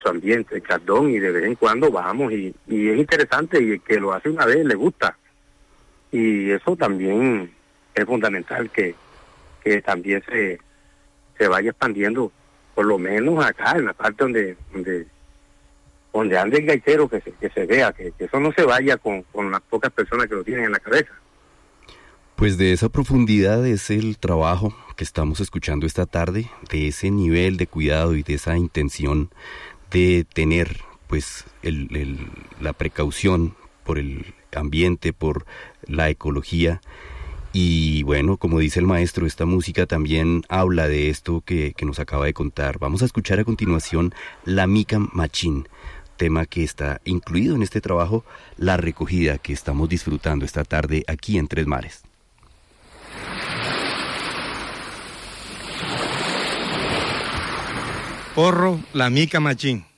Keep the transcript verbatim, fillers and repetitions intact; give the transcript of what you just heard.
ambiente, el cardón, y de vez en cuando vamos y, y es interesante, y el que lo hace una vez le gusta. Y eso también es fundamental, que, que también se, se vaya expandiendo, por lo menos acá, en la parte donde donde, donde ande el gaitero, que se, que se vea, que, que eso no se vaya con, con las pocas personas que lo tienen en la cabeza. Pues de esa profundidad es el trabajo que estamos escuchando esta tarde, de ese nivel de cuidado y de esa intención de tener pues el, el, la precaución por el ambiente, por la ecología. Y bueno, como dice el maestro, esta música también habla de esto que, que nos acaba de contar. Vamos a escuchar a continuación La Mica Machín, tema que está incluido en este trabajo, La Recogida, que estamos disfrutando esta tarde aquí en Tres Mares. Porro, La Mica Machín.